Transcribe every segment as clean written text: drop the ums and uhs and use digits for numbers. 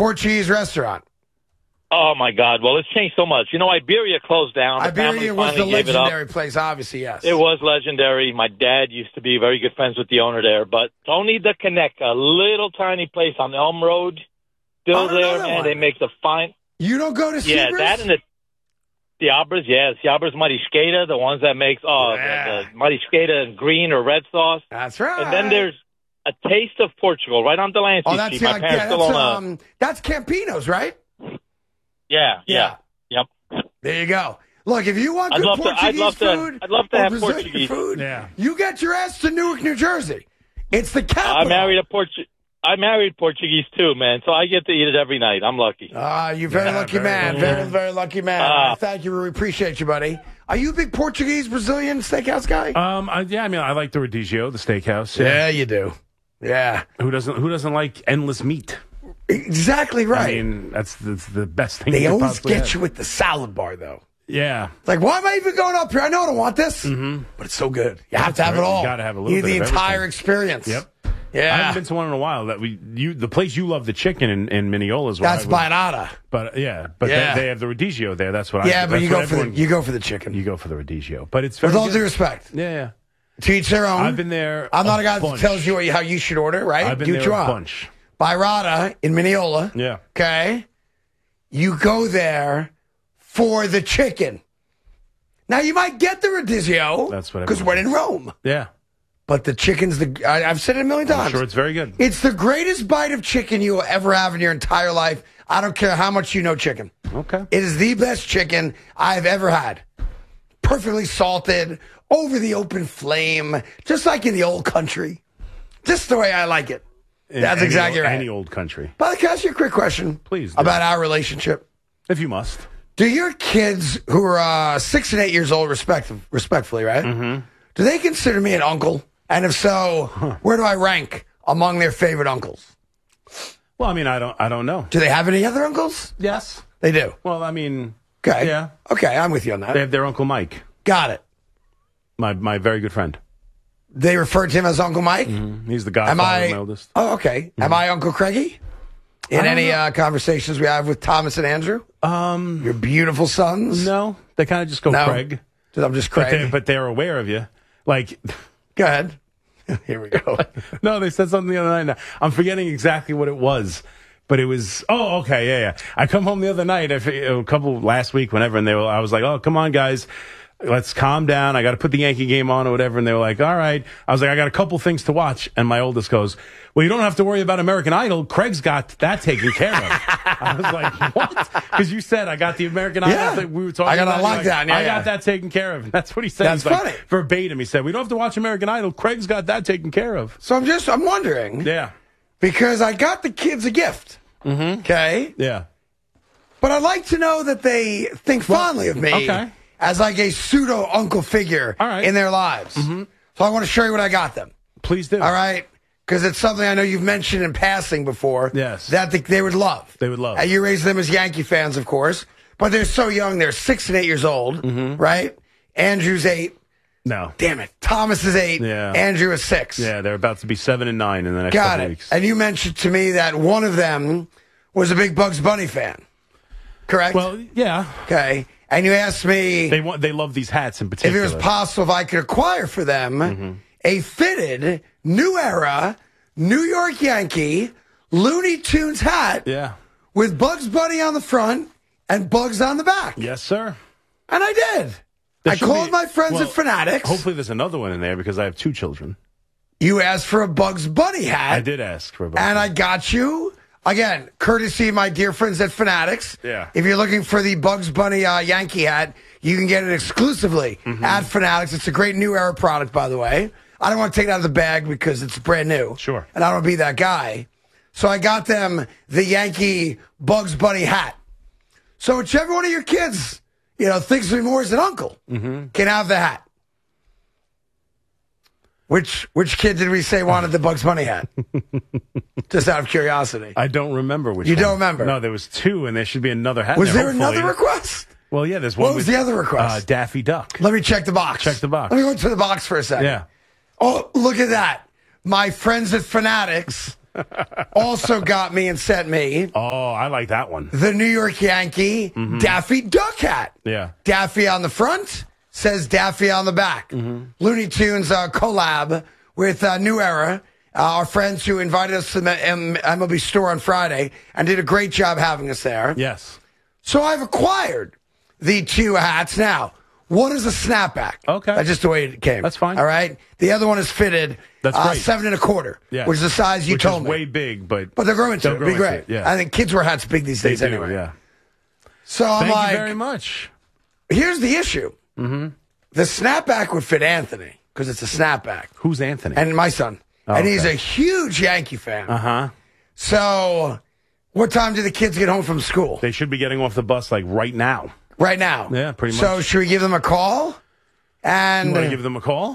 Portuguese restaurant? Oh, my God. Well, it's changed so much. Iberia closed down. Iberia was the legendary place, obviously, yes. It was legendary. My dad used to be very good friends with the owner there. But Tony the Connect, a little tiny place on Elm Road, still there, man. One. They make the fine. You don't go to Seabras? Yeah, that and the Abras, yes. The Abras Marisqueira, the ones that makes the Marisqueira in green or red sauce. That's right. And then there's a Taste of Portugal right on Delancey Street. My parents still own that's Campino's, right? Yeah. Yep. There you go. Look, if you want good Portuguese food, I'd love to have Brazilian Portuguese food. Yeah. You get your ass to Newark, New Jersey. It's the capital. I married Portuguese too, man. So I get to eat it every night. I'm lucky. You're very lucky man. Very, very lucky man. Thank you. We appreciate you, buddy. Are you a big Portuguese, Brazilian steakhouse guy? I like the Rodizio, the steakhouse. Yeah, you do. Yeah. Who doesn't like endless meat? Exactly right. I mean, that's the best thing. They always get you with the salad bar, though. Yeah. It's like, why am I even going up here? I know I don't want this, but it's so good. You have to have it all. You got to have a little bit of the entire everything. Experience. Yep. Yeah. I haven't been to one in a while. The place you love the chicken in Mineola is where that's Bairrada. But they have the Rodizio there. That's what but you go for the chicken. You go for the Rodizio. But it's very with all good. Due respect. Yeah. To each their own. I've been there. I'm not a guy that tells you how you should order, right? I've been there a bunch. Bairrada in Mineola. Yeah. Okay. You go there for the chicken. Now you might get the Rodizio. That's what because we're in Rome. Yeah. But the chicken's I've said it a million times. I'm sure it's very good. It's the greatest bite of chicken you will ever have in your entire life. I don't care how much you know chicken. Okay. It is the best chicken I've ever had. Perfectly salted, over the open flame, just like in the old country. Just the way I like it. That's exactly right. Any old country. But can I ask you a quick question? Please. About our relationship? If you must. Do your kids who are 6 and 8 years old, respectfully, right? Mm-hmm. Do they consider me an uncle? And if so, where do I rank among their favorite uncles? Well, I mean, I don't know. Do they have any other uncles? Yes. They do? Well, I mean... Okay. Yeah. Okay, I'm with you on that. They have their Uncle Mike. Got it. My very good friend. They refer to him as Uncle Mike? Mm-hmm. He's the godfather of my oldest. Oh, okay. Mm-hmm. Am I Uncle Craigie? In any conversations we have with Thomas and Andrew? Your beautiful sons? No. They kind of just go Craig. I'm just Craig. But they're aware of you. Like... Go ahead. Here we go. No, they said something the other night. Now, I'm forgetting exactly what it was. But it was, okay, yeah. I come home the other night, a couple last week, whenever, and I was like, oh, come on, guys. Let's calm down. I got to put the Yankee game on or whatever. And they were like, all right. I was like, I got a couple things to watch. And my oldest goes, well, you don't have to worry about American Idol. Craig's got that taken care of. I was like, what? Because you said I got the American Idol thing we were talking about. I got on lockdown. I got that taken care of. And that's what he said. That's funny. Verbatim. He said, we don't have to watch American Idol. Craig's got that taken care of. So I'm wondering. Yeah. Because I got the kids a gift. Mm-hmm. Okay? Yeah. But I'd like to know that they think fondly of me as like a pseudo-uncle figure in their lives. Mm-hmm. So I want to show you what I got them. Please do. All right? Because it's something I know you've mentioned in passing before. Yes. That they would love. They would love. And you raised them as Yankee fans, of course. But they're so young. They're 6 and 8 years old, right? Andrew's 8. No. Damn it. Thomas is 8. Yeah. Andrew is 6. Yeah, they're about to be 7 and 9 in the next couple weeks. And you mentioned to me that one of them was a big Bugs Bunny fan. Correct? Well, yeah. Okay. And you asked me... They love these hats in particular. If it was possible if I could acquire for them a fitted, new era, New York Yankee, Looney Tunes hat with Bugs Bunny on the front and Bugs on the back. Yes, sir. And I did. I called my friends at Fanatics. Hopefully there's another one in there because I have 2 children. You asked for a Bugs Bunny hat. I did ask for a Bugs Bunny. And I got you, again, courtesy of my dear friends at Fanatics. Yeah. If you're looking for the Bugs Bunny Yankee hat, you can get it exclusively at Fanatics. It's a great new era product, by the way. I don't want to take it out of the bag because it's brand new. Sure. And I don't want to be that guy. So I got them the Yankee Bugs Bunny hat. So whichever one of your kids... thinks of me more as an uncle, can have the hat. Which kid did we say wanted the Bugs Bunny hat? Just out of curiosity. I don't remember which You one. don't remember? No, there was 2, and there should be another hat. Was there another request? Well, yeah, there's one. What was the other request? Daffy Duck. Let me check the box. Check the box. Let me go to the box for a second. Yeah. Oh, look at that. My friends at Fanatics also got me and sent me. Oh, I like that one. The New York Yankee Daffy Duck hat. Yeah. Daffy on the front, says Daffy on the back. Looney Tunes collab with New Era. Our friends who invited us to the MLB store on Friday and did a great job having us there. Yes. So I've acquired the 2 hats now. One is a snapback. Okay. That's just the way it came. That's fine. All right. The other one is fitted. That's great. 7 1/4. Yeah. Which is the size you told me. Way big, but they're growing to it. It'll be great. Yeah. I think kids wear hats big these days do, anyway. Yeah. So I'm Thank like, you very much. here's the issue. The snapback would fit Anthony because it's a snapback. Who's Anthony? And my son. Oh, and he's okay. a huge Yankee fan. Uh-huh. So what time do the kids get home from school? They should be getting off the bus like right now. Right now. Yeah, pretty much. So should we give them a call and You want to give them a call?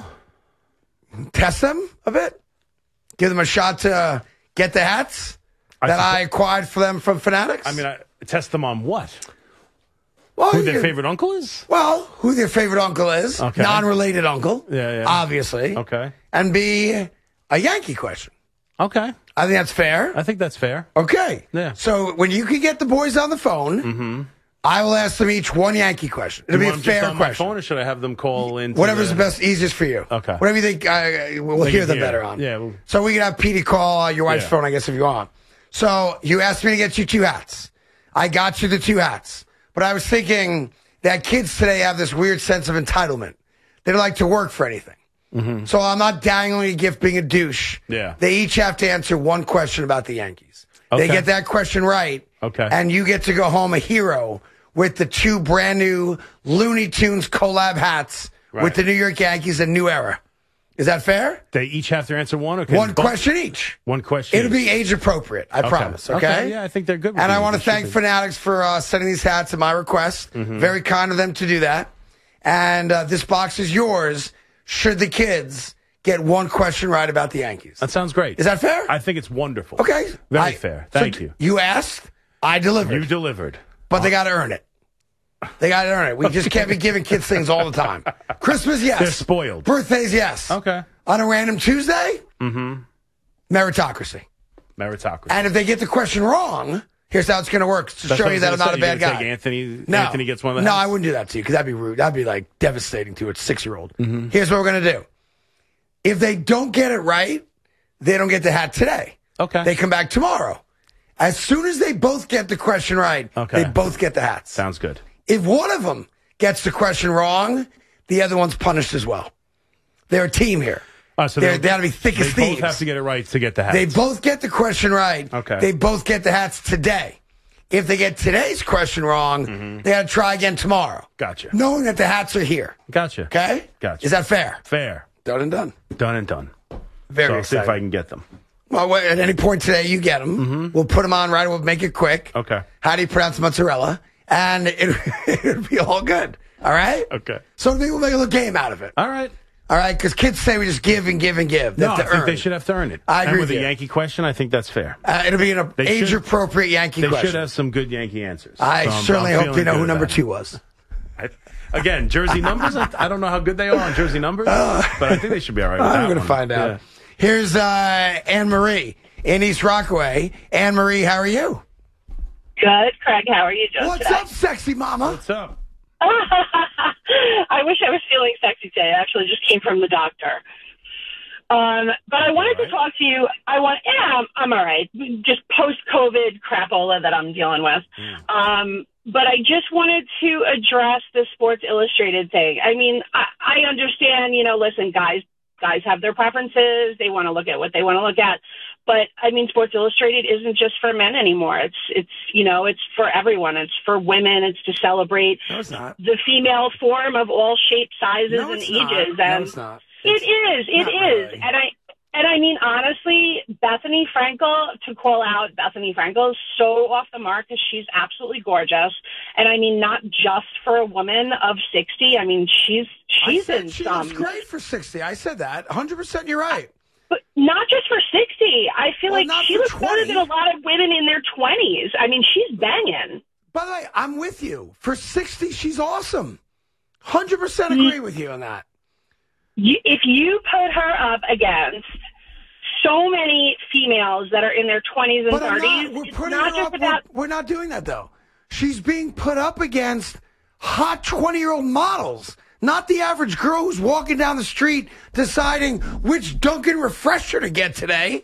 test them a bit? Give them a shot to get the hats that I acquired for them from Fanatics? I mean, test them on what? Well, Who their favorite uncle is? Well, who their favorite uncle is. Okay. Non-related uncle. Yeah. Obviously. Okay. And B, a Yankee question. Okay. I think that's fair. I think that's fair. Okay. Yeah. So when you can get the boys on the phone, I will ask them each one Yankee question. It'll be a fair just on question. My phone, or should I have them call in? Whatever's the best, easiest for you. Okay. Whatever you think we'll They hear can them hear. better on. Yeah. So we can have Petey call your wife's Yeah. phone, I guess, if you want. So you asked me to get you 2 hats. I got you the 2 hats. But I was thinking that kids today have this weird sense of entitlement. They don't like to work for anything. So I'm not dangling a gift being a douche. Yeah. They each have to answer one question about the Yankees. They Okay. get that question right. Okay. And you get to go home a hero with the 2 brand new Looney Tunes collab hats with the New York Yankees and New Era. Is that fair? They each have to answer one? Or One question each. One question It'll each. be age appropriate, I promise, okay? Yeah, I think they're good with And I these. want to They should thank be. Fanatics for sending these hats at my request. Very kind of them to do that. And this box is yours should the kids get one question right about the Yankees. That sounds great. Is that fair? I think it's wonderful. Okay. Very fair. Thank so you. You asked, I delivered. You delivered. But they got to earn it. They got to earn it. We just can't be giving kids things all the time. Christmas, yes. They're spoiled. Birthdays, yes. Okay. On a random Tuesday, meritocracy. Meritocracy. And if they get the question wrong, here's how it's going to work to That's show what you I that I'm was not gonna a say. bad You're guy. gonna take Anthony. No. Anthony gets one of the No, hats? I wouldn't do that to you because that'd be rude. That'd be like devastating to a 6-year-old. Here's what we're going to do. If they don't get it right, they don't get the hat today. Okay. They come back tomorrow. As soon as they both get the question right, Okay. they both get the hats. Sounds good. If one of them gets the question wrong, the other one's punished as well. They're a team here. So they ought to be thick as They thieves. both have to get it right to get the hats. They both get the question right. Okay. They both get the hats today. If they get today's question wrong, they got to try again tomorrow. Gotcha. Knowing that the hats are here. Gotcha. Okay? Gotcha. Is that fair? Fair? Done and done. Done and done. Very So I'll see exciting. if I can get them. Well, at any point today, you get them. We'll put them on right. We'll make it quick. Okay. How do you pronounce mozzarella? And it'll be all good. All right? Okay. So maybe we'll make a little game out of it. All right. All right? Because kids say we just give and give and give. They No, have I to think earn. they should have to earn it. I agree And with with a you. Yankee question, I think that's fair. It'll be an They should- age-appropriate Yankee They question. should have some good Yankee answers. I So I'm certainly hope feeling they know good who number about 2 was. it. Again, jersey numbers, I don't know how good they are on jersey numbers, but I think they should be all right with that I'm going to one. find out. Yeah. Here's Anne-Marie in East Rockaway. Anne-Marie, how are you? Good, Craig. How are you doing What's today? up, sexy mama? What's up? I wish I was feeling sexy today. I actually just came from the doctor. But I wanted to talk to you. I'm all right. Just post-COVID crapola that I'm dealing with. But I just wanted to address the Sports Illustrated thing. I mean, I understand, listen, guys have their preferences. They want to look at what they want to look at. But I mean, Sports Illustrated isn't just for men anymore. It's for everyone. It's for women. It's to celebrate the female form of all shapes, sizes, and ages. And it's not. It is. Really. And I mean, honestly, Bethany Frankel, to call out Bethany Frankel, is so off the mark because she's absolutely gorgeous. And I mean, not just for a woman of 60. I mean, she's in She some. was great for 60. I said that. 100% you're right. But not just for 60. I feel Well, like not she for looks better 20. than a lot of women in their 20s. I mean, she's banging. By the way, I'm with you. For 60, she's awesome. 100% agree with you on that. If you put her up against so many females that are in their 20s and 30s. We're not doing that, though. She's being put up against hot 20-year-old models, not the average girl who's walking down the street deciding which Dunkin' Refresher to get today.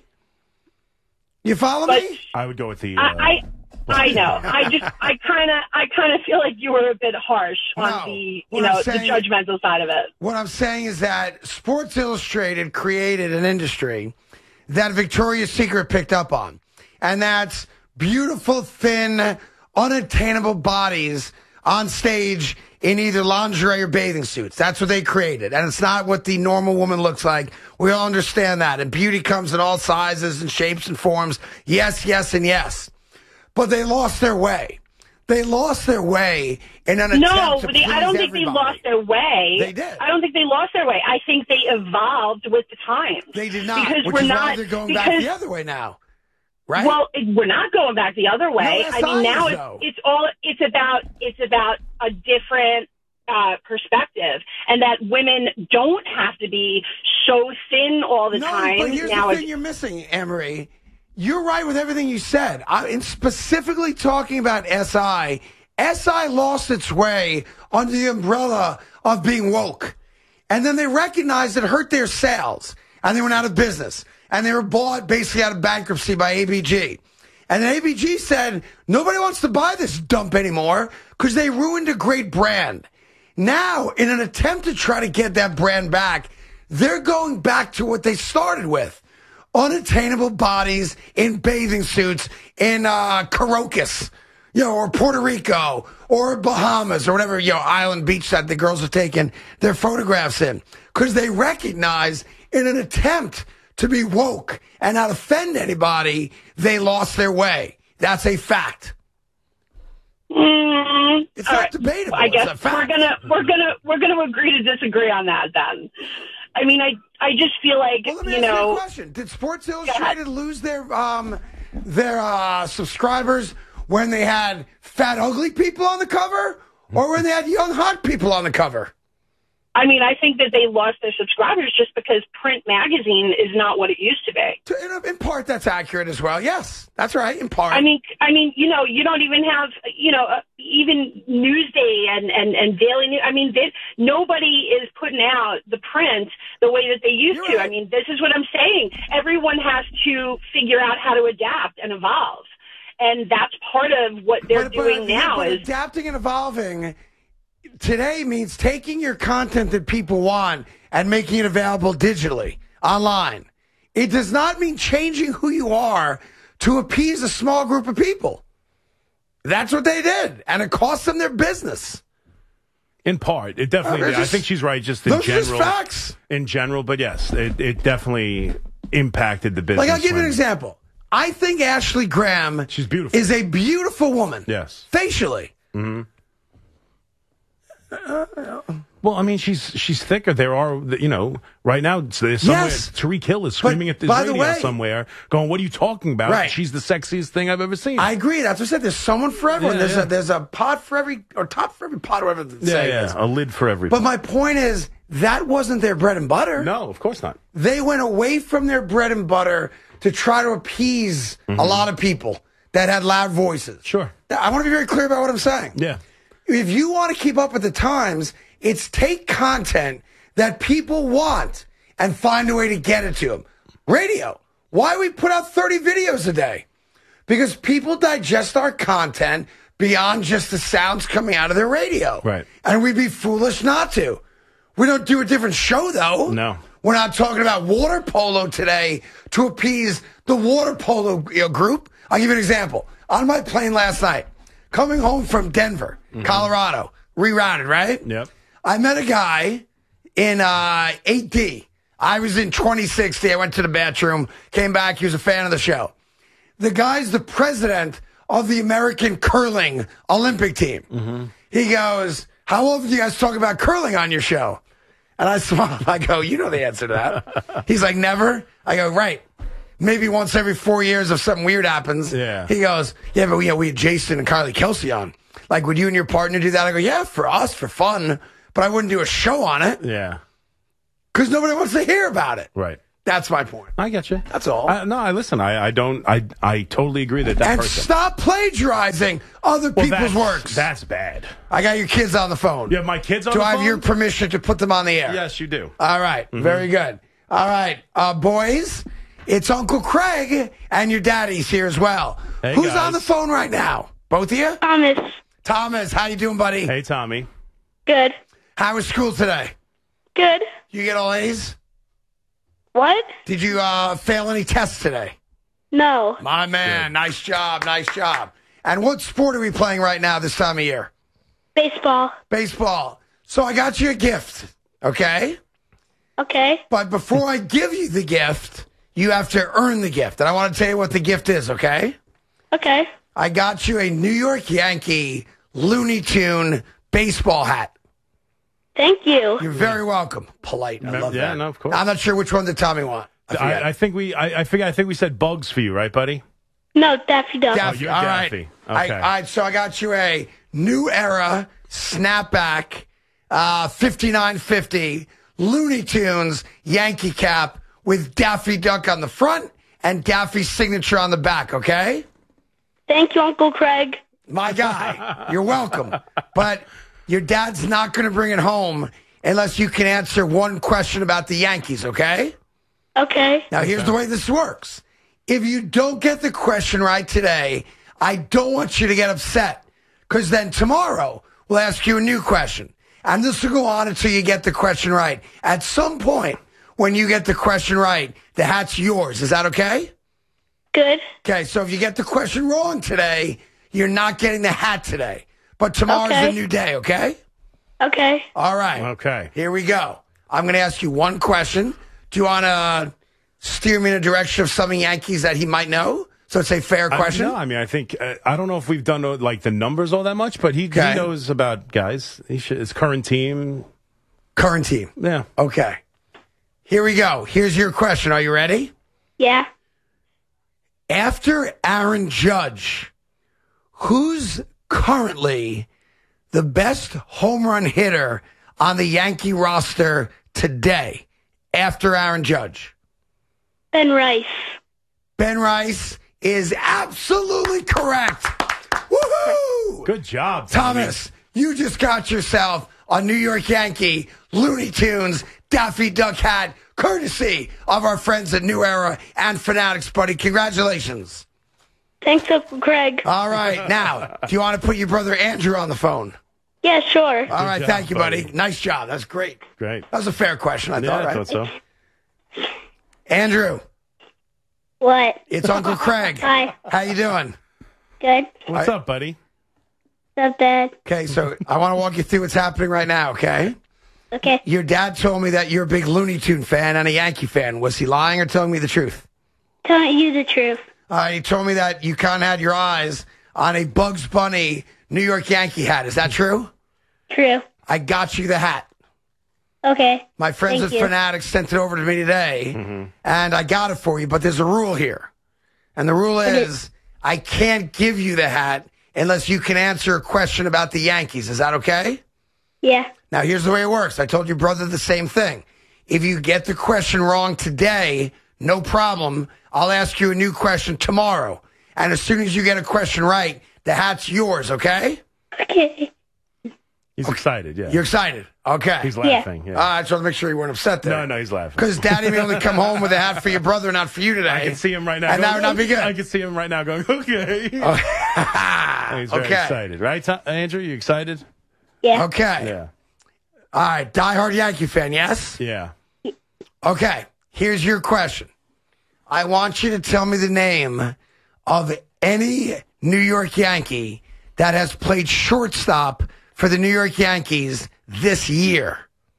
You follow me? I would go with the... I know. I kind of feel like you were a bit harsh on the judgmental side of it. What I'm saying is that Sports Illustrated created an industry that Victoria's Secret picked up on, and that's beautiful, thin, unattainable bodies on stage in either lingerie or bathing suits. That's what they created, and it's not what the normal woman looks like. We all understand that, and beauty comes in all sizes and shapes and forms. Yes, yes, and yes. But they lost their way. They lost their way in an attempt to please I don't think everybody. they lost their way. They did. I don't think they lost their way. I think they evolved with the times. They did not, because which is why they're going back the other way now. Right? Well, we're not going back the other way. No, I mean, now it's about a different perspective, and that women don't have to be so thin all the time. But here's the thing you're missing, Anne-Marie. You're right with everything you said. I'm specifically talking about SI. SI lost its way under the umbrella of being woke. And then they recognized it hurt their sales. And they went out of business. And they were bought basically out of bankruptcy by ABG. And then ABG said, nobody wants to buy this dump anymore because they ruined a great brand. Now, in an attempt to try to get that brand back, they're going back to what they started with. Unattainable bodies in bathing suits in Caracas, or Puerto Rico, or Bahamas, or whatever, island beach that the girls are taking their photographs in. Because they recognize in an attempt to be woke and not offend anybody, they lost their way. That's a fact. It's not debatable. I guess it's a fact. we're gonna agree to disagree on that then. I mean, I just feel like, well, let me ask you a question. Did Sports Illustrated lose their subscribers when they had fat, ugly people on the cover, or when they had young, hot people on the cover? I mean, I think that they lost their subscribers just because print magazine is not what it used to be. In part, that's accurate as well. Yes, that's right. In part. I mean, you don't even have, even Newsday and Daily News. I mean, nobody is putting out the print the way that they used to. Right. I mean, this is what I'm saying. Everyone has to figure out how to adapt and evolve. And that's part of what they're doing now. Is adapting and evolving today means taking your content that people want and making it available digitally, online. It does not mean changing who you are to appease a small group of people. That's what they did, and it cost them their business. In part, it definitely did. I think she's right, just in general. Those are just facts. In general, but yes, it definitely impacted the business. Like, I'll give you an example. I think Ashley Graham she's beautiful. Is a beautiful woman. Yes. Facially. Mm-hmm. Well, I mean, she's thicker. There are, right now, somewhere, Tariq Hill is screaming at this radio somewhere, going, what are you talking about? Right. She's the sexiest thing I've ever seen. I agree. That's what I said. There's someone for everyone. There's a pot for every, or top for every pot, or whatever the saying is. A lid for every pot. But my point is, that wasn't their bread and butter. No, of course not. They went away from their bread and butter to try to appease a lot of people that had loud voices. Sure. I want to be very clear about what I'm saying. Yeah. If you want to keep up with the times, it's take content that people want and find a way to get it to them. Radio. Why we put out 30 videos a day? Because people digest our content beyond just the sounds coming out of their radio. Right. And we'd be foolish not to. We don't do a different show, though. No. We're not talking about water polo today to appease the water polo group. I'll give you an example. On my plane last night, coming home from Denver, Colorado, rerouted, right? Yep. I met a guy in 8D. I was in 2060. I went to the bathroom, came back. He was a fan of the show. The guy's the president of the American curling Olympic team. Mm-hmm. He goes, how often do you guys talk about curling on your show? And I smiled. I go, you know the answer to that. He's like, never? I go, right. Maybe once every 4 years if something weird happens. Yeah. He goes, yeah, but we had Jason and Carly Kelsey on. Like, would you and your partner do that? I go, yeah, for us, for fun. But I wouldn't do a show on it. Yeah. Because nobody wants to hear about it. Right. That's my point. I get you. That's all. Listen, I totally agree that and person. Stop plagiarizing other people's works. That's bad. I got your kids on the phone. You have my kids on the phone? Do I have your permission to put them on the air? Yes, you do. All right. Mm-hmm. Very good. All right. Boys, it's Uncle Craig, and your daddy's here as well. Hey, Who's guys. on the phone right now? Both of you? Thomas, how you doing, buddy? Hey, Tommy. Good. How was school today? Good. You get all A's? What? Did you fail any tests today? No. My man, good. Nice job, nice job. And what sport are we playing right now this time of year? Baseball. Baseball. So I got you a gift, okay? Okay. But before I give you the gift, you have to earn the gift. And I want to tell you what the gift is, okay? Okay. I got you a New York Yankee Looney Tune baseball hat. Thank you. You're very welcome. Polite. I love that. Yeah, no, of course. I'm not sure which one did Tommy want. I think we said Bugs for you, right, buddy? No, Daffy Duck. Daffy. You're all Daffy. right. Okay. All right, so I got you a New Era snapback 5950 Looney Tunes Yankee cap with Daffy Duck on the front and Daffy's signature on the back, okay? Thank you, Uncle Craig. My guy. You're welcome. But your dad's not going to bring it home unless you can answer one question about the Yankees, okay? Okay. Now, here's the way this works. If you don't get the question right today, I don't want you to get upset, because then tomorrow we'll ask you a new question. And this will go on until you get the question right. At some point, when you get the question right, the hat's yours. Is that okay? Good. Okay, so if you get the question wrong today, you're not getting the hat today. But tomorrow's a new day, okay? Okay. All right. Okay. Here we go. I'm going to ask you one question. Do you want to steer me in a direction of some Yankees that he might know? So it's a fair question? No, I mean, I think, I don't know if we've done like the numbers all that much, but he knows about guys. His current team. Current team. Yeah. Okay. Here we go. Here's your question. Are you ready? Yeah. After Aaron Judge, who's currently the best home run hitter on the Yankee roster today after Aaron Judge? Ben Rice. Ben Rice is absolutely correct. Woohoo! Good job, Thomas. You just got yourself a New York Yankee Looney Tunes Daffy Duck hat, courtesy of our friends at New Era and Fanatics, buddy. Congratulations. Thanks, Uncle Craig. All right. Now, do you want to put your brother Andrew on the phone? Yeah, sure. All right. Thank you, buddy. Nice job. That's great. Great. That was a fair question, I thought, right? I thought so. Andrew. What? It's Uncle Craig. Hi. How you doing? Good. What's up, buddy? Not bad. Okay, so I want to walk you through what's happening right now, okay? Okay. Your dad told me that you're a big Looney Tune fan and a Yankee fan. Was he lying or telling me the truth? Telling you the truth. He told me that you kind of had your eyes on a Bugs Bunny New York Yankee hat. Is that true? True. I got you the hat. Okay. My friends Thank at you. Fanatics sent it over to me today, and I got it for you. But there's a rule here. And the rule is I can't give you the hat unless you can answer a question about the Yankees. Is that okay? Yeah. Now, here's the way it works. I told your brother the same thing. If you get the question wrong today, no problem. I'll ask you a new question tomorrow. And as soon as you get a question right, the hat's yours, okay? Okay. He's excited, yeah. You're excited? Okay. He's laughing, yeah. I just want to make sure you weren't upset there. No, he's laughing. Because Daddy may only come home with a hat for your brother, not for you today. I can see him right now. And that would not be good. I can see him right now going, okay. He's very excited. Right, Andrew? You excited? Yeah. Okay. Yeah. All right. Diehard Yankee fan, yes? Yeah. Okay. Here's your question. I want you to tell me the name of any New York Yankee that has played shortstop for the New York Yankees this year.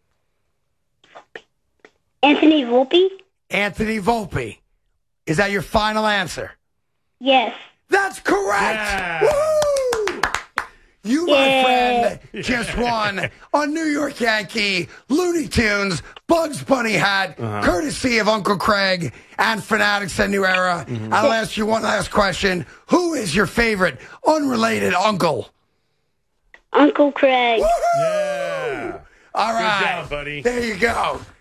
Anthony Volpe? Anthony Volpe. Is that your final answer? Yes. That's correct. Yeah. Woo! You, my friend, just won a New York Yankee Looney Tunes Bugs Bunny hat, courtesy of Uncle Craig and Fanatics and New Era. I'll ask you one last question. Who is your favorite unrelated uncle? Uncle Craig. Woo-hoo! Yeah. All right. Good job, buddy. There you go.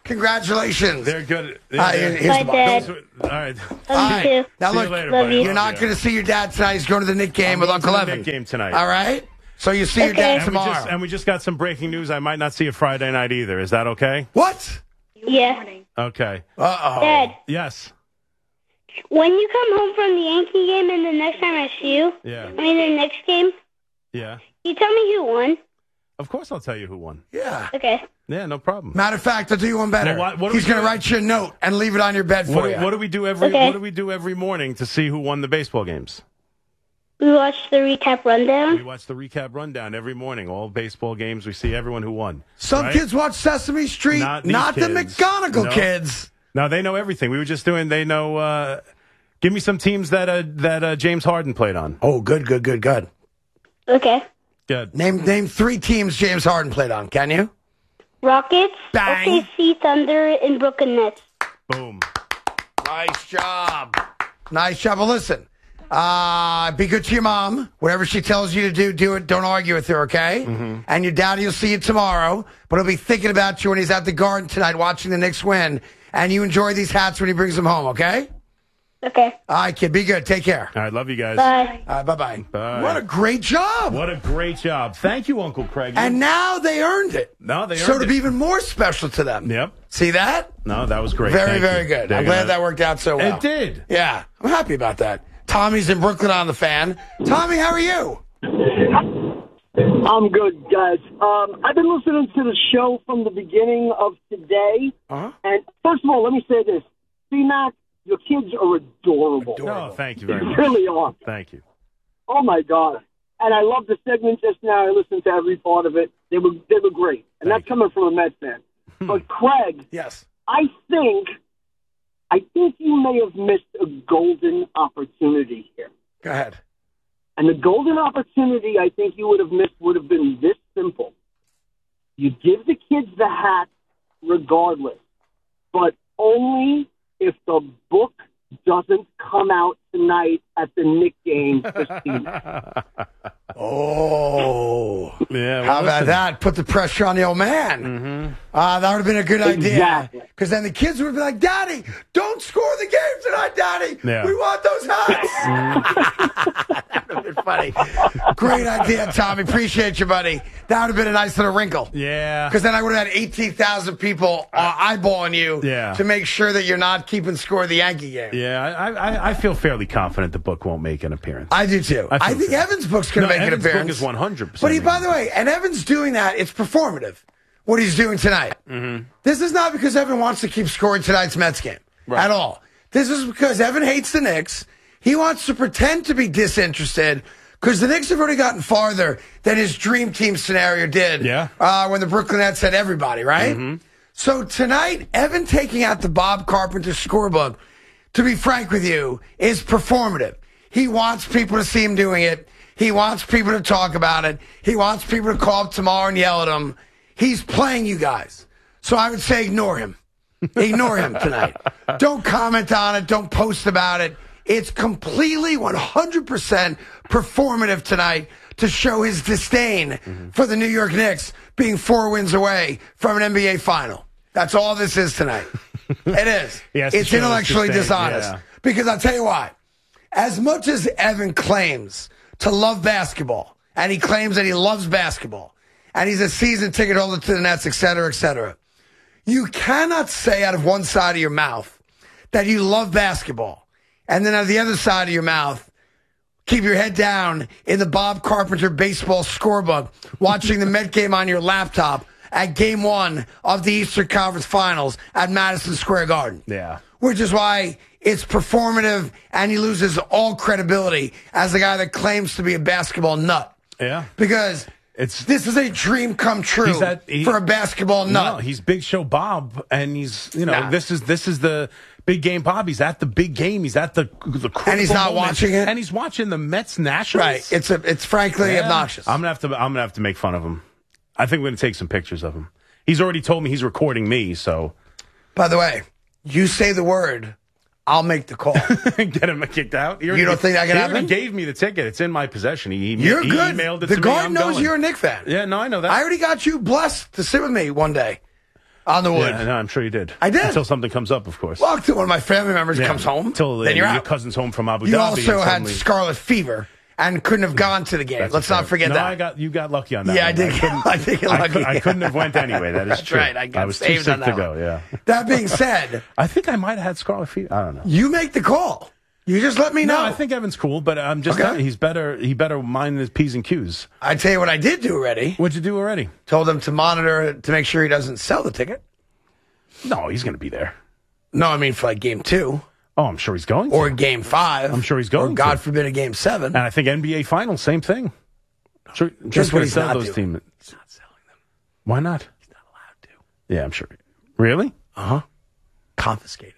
Congratulations. They're good. Here's Bye, the Dad. box. All right. All right. Now, See look, you later, love buddy. you. you're not going to see your dad tonight. He's going to the Knick game with going Uncle to the Evan. Knick game tonight. All right? So you see your dad Okay. tomorrow. And we just got some breaking news. I might not see you Friday night either. Is that okay? What? Yeah. Okay. Uh-oh. Dad, Yes. when you come home from the Yankee game and the next time I see you, Yeah. the next game, Yeah. you tell me who won. Of course I'll tell you who won. Yeah. Okay. Yeah, no problem. Matter of fact, I'll do you one better. Well, what do He's we going to do? write you a note and leave it on your bed for you. What do we do every Okay. What do we do every morning to see who won the baseball games? We watched the recap We rundown. watch the recap rundown every morning. All baseball games. We see everyone who won. Some right? kids watch Sesame Street, Not not these the kids. McGonagall No. kids. No, they know everything. We were just doing. They know. Give me some teams that James Harden played on. Oh, good. Okay. Good. Name 3 teams James Harden played on, can you? Rockets, Bang. OKC Thunder, and Brooklyn Nets. Boom. Nice job. Well, listen, be good to your mom. Whatever she tells you to do it. Don't argue with her, okay? Mm-hmm. And your daddy will see you tomorrow, but he'll be thinking about you when he's at the Garden tonight watching the Knicks win. And you enjoy these hats when he brings them home, okay? Okay. All right, kid. Be good. Take care. All right. Love you guys. Bye. All right, bye-bye. Bye. What a great job. What a great job. Thank you, Uncle Craig. And now they earned it. No, they So earned it'll it. be even more special to them. Yep. See that? No, that was great. Very, Thank very you. good. They're I'm glad gonna- that worked out so well. It did. Yeah, I'm happy about that. Tommy's in Brooklyn on the fan. Tommy, how are you? I'm good, guys. I've been listening to the show from the beginning of today. Uh-huh. And first of all, let me say this. C-Mac, your kids are adorable. Oh, thank you very They much. really are. Thank you. Oh, my God. And I love the segment just now. I listened to every part of it. They were great. And Thank that's coming from a Mets fan. But, Craig, Yes. I think you may have missed a golden opportunity here. Go ahead. And the golden opportunity I think you would have missed would have been this simple. You give the kids the hat regardless, but only if the book doesn't come out tonight at the Knick game this season. Oh. Yeah. Well, How about listen. that? Put the pressure on the old man. Mm-hmm. That would have been a good idea. Exactly. Because then the kids would be like, Daddy, don't score the game tonight, Daddy. Yeah. We want those hats. That would have been funny. Great idea, Tommy. Appreciate you, buddy. That would have been a nice little wrinkle. Yeah. Because then I would have had 18,000 people eyeballing you Yeah. to make sure that you're not keeping score of the Yankee game. Yeah. I feel fairly confident the book won't make an appearance. I do too. I feel I think good. Evans' book's going to make Evan's an appearance. book is 100%. But by the way, and Evan's doing that, it's performative, what he's doing tonight. Mm-hmm. This is not because Evan wants to keep scoring tonight's Mets game at all. This is because Evan hates the Knicks. He wants to pretend to be disinterested because the Knicks have already gotten farther than his dream team scenario did when the Brooklyn Nets had everybody, right? Mm-hmm. So tonight, Evan taking out the Bob Carpenter scorebook, to be frank with you, is performative. He wants people to see him doing it. He wants people to talk about it. He wants people to call up tomorrow and yell at him. He's playing you guys. So I would say ignore him. Ignore him tonight. Don't comment on it. Don't post about it. It's completely 100% performative tonight to show his disdain for the New York Knicks being 4 wins away from an NBA final. That's all this is tonight. It is. It's intellectually dishonest. Yeah. Because I'll tell you what. As much as Evan claims to love basketball, and he claims that he loves basketball, and he's a season ticket holder to the Nets, et cetera, you cannot say out of one side of your mouth that you love basketball, and then out of the other side of your mouth, keep your head down in the Bob Carpenter baseball scorebook, watching the Met game on your laptop at Game 1 of the Eastern Conference Finals at Madison Square Garden. Yeah. Which is why it's performative, and he loses all credibility as the guy that claims to be a basketball nut. Yeah. Because this is a dream come true for a basketball nut. No, he's Big Show Bob, and he's this is the big game Bob. He's at the big game. He's at the and he's not moment, watching it. and he's watching the Mets Nationals. Right. It's frankly obnoxious. I'm gonna have to make fun of him. I think we're gonna take some pictures of him. He's already told me he's recording me. So, by the way, you say the word, I'll make the call. Get him kicked out. You don't think that can happen? He already gave me the ticket. It's in my possession. You're good. Emailed it the to guard me. knows going. you're a Knick fan. Yeah, no, I know that. I already got you blessed to sit with me one day. On the wood. Yeah, no, I'm sure you did. I did. Until something comes up, of course. Well, until one of my family members comes home. Until then you're your out. cousin's home from Abu Dhabi. You also had suddenly... scarlet fever and couldn't have gone to the game. Let's not forget that. You got lucky on that. Yeah, one. I did get lucky. I couldn't have went anyway. That is That's true. right. I was too sick to go, yeah. That being said. I think I might have had scarlet fever. I don't know. You make the call. You just let me know. No, I think Evan's cool, but I'm just telling you, he better mind his P's and Q's. I tell you what I did do already. What'd you do already? Told him to monitor to make sure he doesn't sell the ticket. No, he's going to be there. No, I mean for like game 2. Oh, I'm sure he's going to. Or game 5. I'm sure he's going to. Or God forbid a game 7. And I think NBA Finals, same thing. Sure, just what he's not doing. He's not selling them. Why not? He's not allowed to. Yeah, I'm sure. Really? Uh-huh. Confiscated.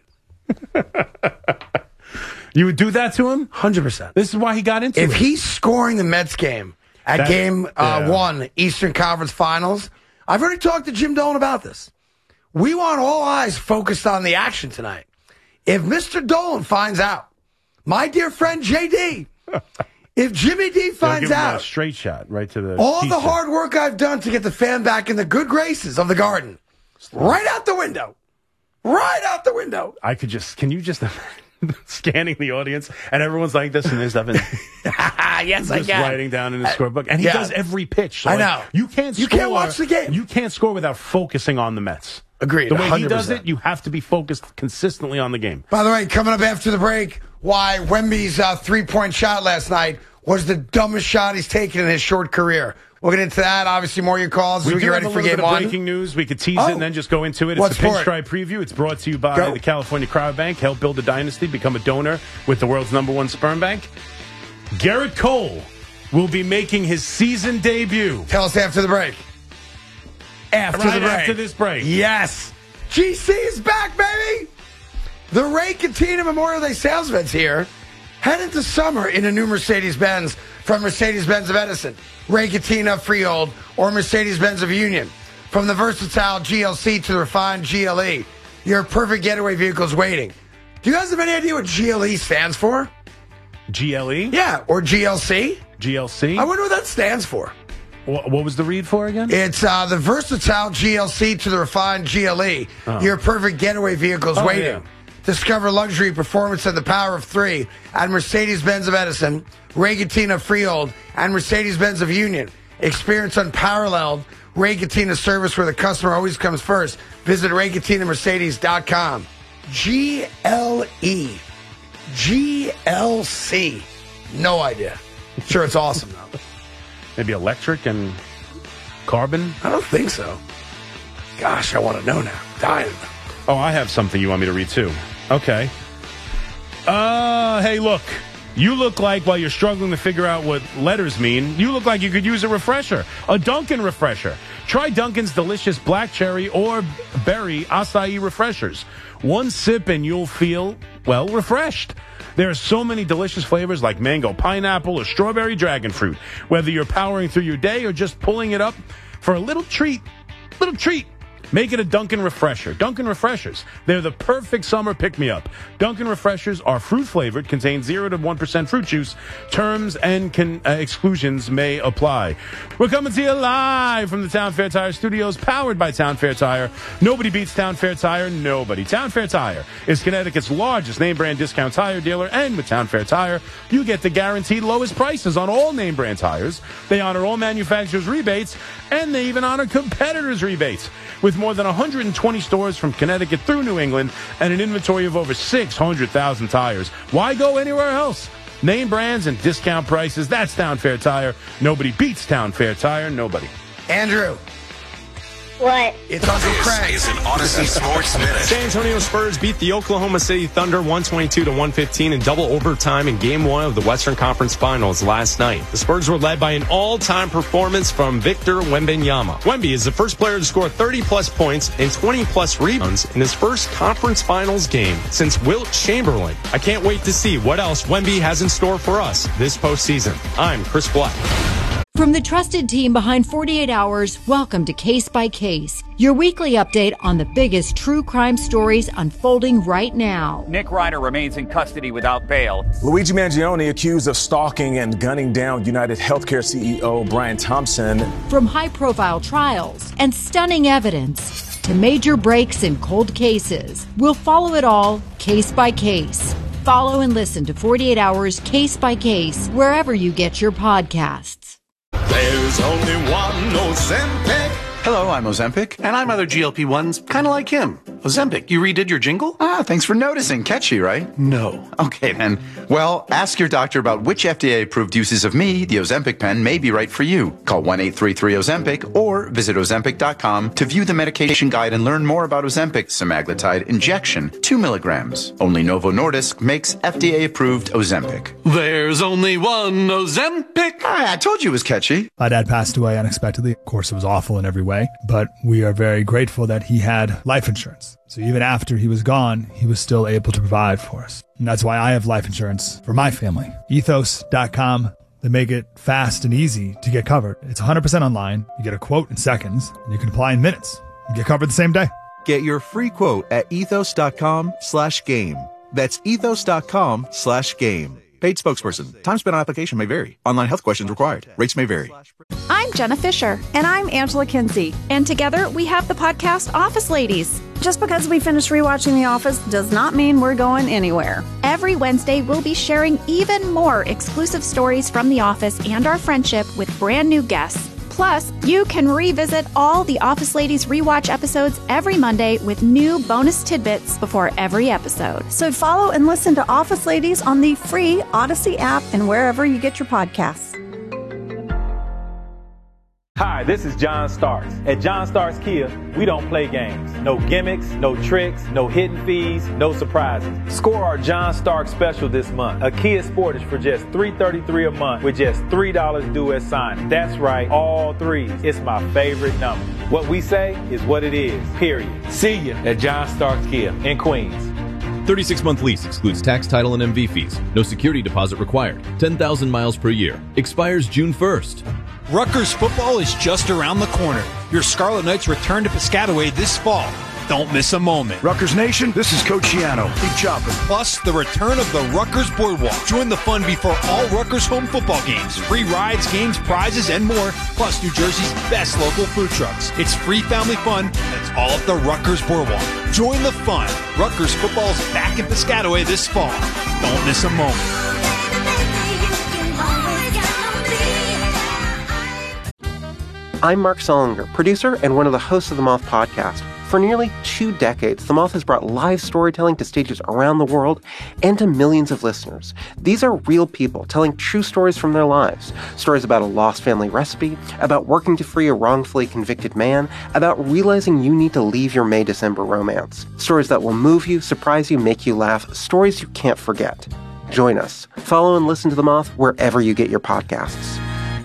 You would do that to him? 100%. This is why he got into it. If he's scoring the Mets game at game 1, Eastern Conference Finals, I've already talked to Jim Dolan about this. We want all eyes focused on the action tonight. If Mr. Dolan finds out, my dear friend JD, if Jimmy D finds out, a straight shot right to the all the hard work I've done to get the fan back in the good graces of the Garden, right out the window. Right out the window. Can you just scanning the audience, and everyone's like this, and there's Evan. Yes, I just can. writing down in his scorebook, and he does every pitch. So I know. You can't watch the game. You can't score without focusing on the Mets. Agreed. The way 100%. he does it, you have to be focused consistently on the game. By the way, coming up after the break, why Wemby's 3-point shot last night was the dumbest shot he's taken in his short career. We'll get into that. Obviously, more of your calls. We get ready for game 1. Breaking news. We could tease it and then just go into it. It's the Pinstripe Preview. It's brought to you by the California Cryo Bank. Help build a dynasty. Become a donor with the world's #1 sperm bank. Garrett Cole will be making his season debut. Tell us after the break. After this break. Yes. GC is back, baby. The Ray Catena Memorial Day sales event's here. Head into summer in a new Mercedes-Benz from Mercedes-Benz of Edison, Ray Catena of Freehold, or Mercedes-Benz of Union. From the versatile GLC to the refined GLE, your perfect getaway vehicle's waiting. Do you guys have any idea what GLE stands for? GLE? Yeah, or GLC? GLC? I wonder what that stands for. What was the read for again? It's the versatile GLC to the refined GLE. Oh. Your perfect getaway vehicle's waiting. Yeah. Discover luxury, performance, and the power of 3 at Mercedes-Benz of Edison, Ray Catena Freehold, and Mercedes-Benz of Union. Experience unparalleled Ray Catena service where the customer always comes first. Visit RayCatenaMercedes.com. GLE. GLC. No idea. Sure, it's awesome, though. Maybe electric and carbon? I don't think so. Gosh, I want to know now. Dying. Oh, I have something you want me to read, too. Okay. Hey, look. You look like, while you're struggling to figure out what letters mean, you look like you could use a refresher. A Dunkin' refresher. Try Dunkin's delicious black cherry or berry acai refreshers. One sip and you'll feel, well, refreshed. There are so many delicious flavors like mango, pineapple, or strawberry dragon fruit. Whether you're powering through your day or just pulling it up for a little treat, make it a Dunkin' Refresher. Dunkin' Refreshers. They're the perfect summer pick-me-up. Dunkin' Refreshers are fruit-flavored, contain 0 to 1% fruit juice. Terms and exclusions may apply. We're coming to you live from the Town Fair Tire Studios, powered by Town Fair Tire. Nobody beats Town Fair Tire. Nobody. Town Fair Tire is Connecticut's largest name-brand discount tire dealer, and with Town Fair Tire, you get the guaranteed lowest prices on all name-brand tires. They honor all manufacturers' rebates, and they even honor competitors' rebates. With more than 120 stores from Connecticut through New England and an inventory of over 600,000 tires. Why go anywhere else? Name brands and discount prices. That's Town Fair Tire. Nobody beats Town Fair Tire. Nobody. Andrew. What? It's Uncle Craig. This is an Odyssey Sports Minute. San Antonio Spurs beat the Oklahoma City Thunder 122-115 in double overtime in Game 1 of the Western Conference Finals last night. The Spurs were led by an all-time performance from Victor Wembanyama. Wemby is the first player to score 30-plus points and 20-plus rebounds in his first conference finals game since Wilt Chamberlain. I can't wait to see what else Wemby has in store for us this postseason. I'm Chris Black. From the trusted team behind 48 Hours, welcome to Case by Case, your weekly update on the biggest true crime stories unfolding right now. Nick Ryder remains in custody without bail. Luigi Mangione accused of stalking and gunning down United Healthcare CEO Brian Thompson. From high-profile trials and stunning evidence to major breaks in cold cases, we'll follow it all case by case. Follow and listen to 48 Hours Case by Case wherever you get your podcasts. There's only one Ozempic. Hello, I'm Ozempic. And I'm other GLP-1s, kind of like him. Ozempic, you redid your jingle? Thanks for noticing. Catchy, right? No. Okay, then. Well, ask your doctor about which FDA-approved uses of me, the Ozempic pen, may be right for you. Call 1-833-OZEMPIC or visit Ozempic.com to view the medication guide and learn more about Ozempic semaglutide injection, 2 milligrams. Only Novo Nordisk makes FDA-approved Ozempic. There's only one Ozempic. I told you it was catchy. My dad passed away unexpectedly. Of course, it was awful in every way, but we are very grateful that he had life insurance. So even after he was gone, he was still able to provide for us. And that's why I have life insurance for my family. Ethos.com. They make it fast and easy to get covered. It's 100% online. You get a quote in seconds, and you can apply in minutes. You get covered the same day. Get your free quote at ethos.com/game. That's ethos.com/game. Paid spokesperson. Time spent on application may vary. Online health questions required. Rates may vary. I'm Jenna Fisher. And I'm Angela Kinsey. And together we have the podcast Office Ladies. Just because we finished rewatching The Office does not mean we're going anywhere. Every Wednesday, we'll be sharing even more exclusive stories from The Office and our friendship with brand new guests. Plus, you can revisit all the Office Ladies rewatch episodes every Monday with new bonus tidbits before every episode. So follow and listen to Office Ladies on the free Odyssey app and wherever you get your podcasts. Hi, this is John Starks. At John Starks Kia, we don't play games. No gimmicks, no tricks, no hidden fees, no surprises. Score our John Starks special this month. A Kia Sportage for just $333 a month with just $3 due at signing. That's right, all threes. It's my favorite number. What we say is what it is, period. See you at John Starks Kia in Queens. 36-month lease excludes tax, title, and MV fees. No security deposit required. 10,000 miles per year. Expires June 1st. Rutgers football is just around the corner. Your Scarlet Knights return to Piscataway this fall. Don't miss a moment. Rutgers Nation, this is Coach Shiano. Keep chopping. Plus, the return of the Rutgers Boardwalk. Join the fun before all Rutgers home football games. Free rides, games, prizes, and more. Plus, New Jersey's best local food trucks. It's free family fun, and it's all at the Rutgers Boardwalk. Join the fun. Rutgers football's back in Piscataway this fall. Don't miss a moment. I'm Mark Solinger, producer and one of the hosts of the Moth podcast. For nearly 2 decades, The Moth has brought live storytelling to stages around the world and to millions of listeners. These are real people telling true stories from their lives. Stories about a lost family recipe, about working to free a wrongfully convicted man, about realizing you need to leave your May-December romance. Stories that will move you, surprise you, make you laugh. Stories you can't forget. Join us. Follow and listen to The Moth wherever you get your podcasts.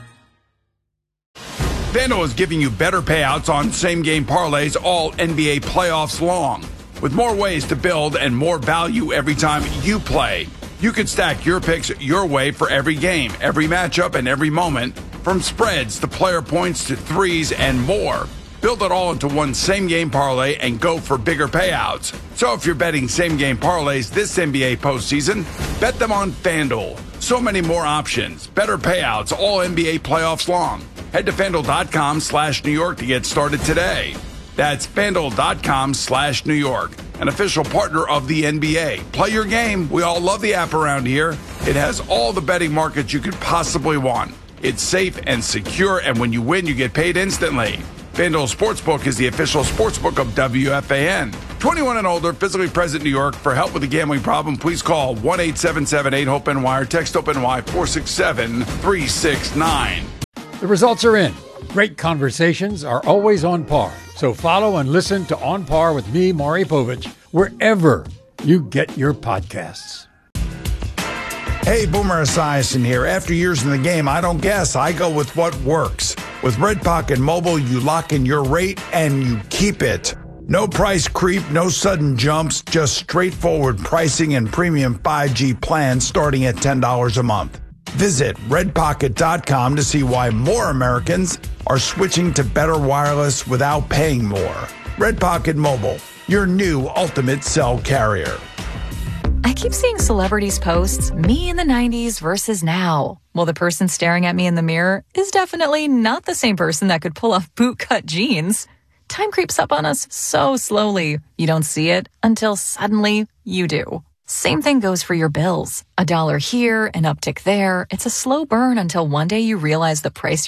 FanDuel is giving you better payouts on same-game parlays all NBA playoffs long. With more ways to build and more value every time you play, you can stack your picks your way for every game, every matchup, and every moment, from spreads to player points to threes and more. Build it all into one same-game parlay and go for bigger payouts. So if you're betting same-game parlays this NBA postseason, bet them on FanDuel. So many more options, better payouts all NBA playoffs long. Head to FanDuel.com/New York to get started today. That's FanDuel.com/New York, an official partner of the NBA. Play your game. We all love the app around here. It has all the betting markets you could possibly want. It's safe and secure, and when you win, you get paid instantly. FanDuel Sportsbook is the official sportsbook of WFAN. 21 and older, physically present in New York. For help with a gambling problem, please call 1-877-8-HOPE-NY or text HOPE-NY 467-369. The results are in. Great conversations are always on par. So follow and listen to On Par with me, Maury Povich, wherever you get your podcasts. Hey, Boomer Esiason here. After years in the game, I don't guess. I go with what works. With Red Pocket Mobile, you lock in your rate and you keep it. No price creep, no sudden jumps, just straightforward pricing and premium 5G plans starting at $10 a month. Visit redpocket.com to see why more Americans are switching to better wireless without paying more. Red Pocket Mobile, your new ultimate cell carrier. I keep seeing celebrities posts, me in the 90s versus now. Well, the person staring at me in the mirror is definitely not the same person that could pull off bootcut jeans. Time creeps up on us so slowly. You don't see it until suddenly you do. Same thing goes for your bills. $1 here, an uptick there. It's a slow burn until one day you realize the price